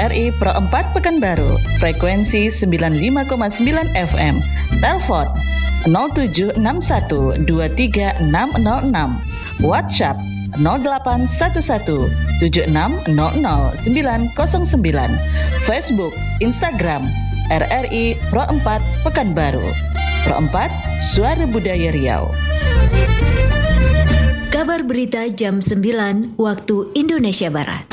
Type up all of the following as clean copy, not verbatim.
RRI Pro 4 Pekanbaru, frekuensi 95,9 FM, telepon 0761 23606, WhatsApp 0811 7600 Facebook, Instagram RRI Pro 4 Pekanbaru. Pro 4, Suara Budaya Riau. Kabar berita jam 9 waktu Indonesia Barat.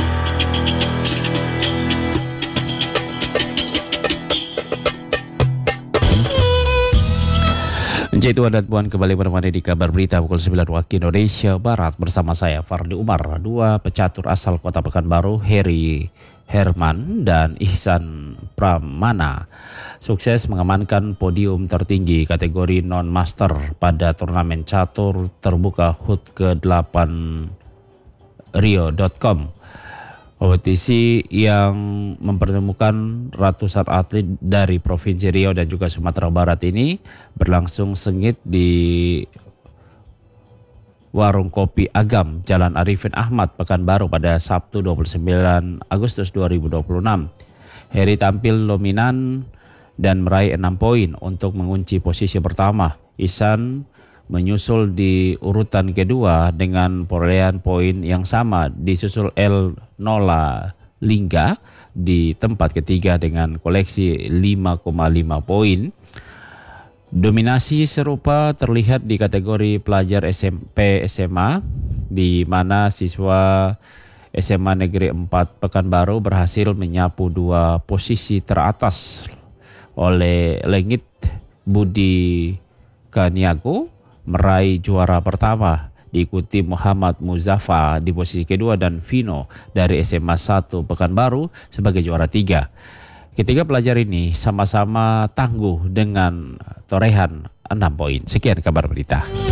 Jadi Tuan dan Puan kembali menemani di kabar berita pukul 9 waktu Indonesia Barat bersama saya Fardi Umar. Dua pecatur asal Kota Pekanbaru, Heri Herman dan Ihsan Pramana, sukses mengamankan podium tertinggi kategori non-master pada turnamen catur terbuka HUT ke-8 Rio.com. Kompetisi yang mempertemukan ratusan atlet dari Provinsi Riau dan juga Sumatera Barat ini berlangsung sengit di Warung Kopi Agam, Jalan Arifin Ahmad, Pekanbaru pada Sabtu 29 Agustus 2026. Heri tampil dominan dan meraih 6 poin untuk mengunci posisi pertama. Ihsan menyusul di urutan kedua dengan perolehan poin yang sama, disusul El Nola Lingga di tempat ketiga dengan koleksi 5,5 poin. Dominasi serupa terlihat di kategori pelajar SMP SMA, di mana siswa SMA Negeri 4 Pekanbaru berhasil menyapu dua posisi teratas oleh Lengit Budi Kaniago meraih juara pertama, diikuti Muhammad Muzafa di posisi kedua dan Vino dari SMA 1 Pekanbaru sebagai juara 3. Ketiga pelajar ini sama-sama tangguh dengan torehan 6 poin. Sekian kabar berita.